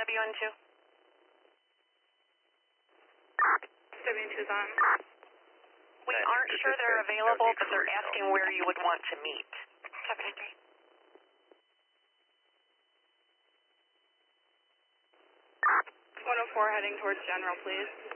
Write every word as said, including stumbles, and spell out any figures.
W N two. W N two's on. We aren't sure they're available, but they're asking where you would want to meet. seven three. one oh four heading towards General, please.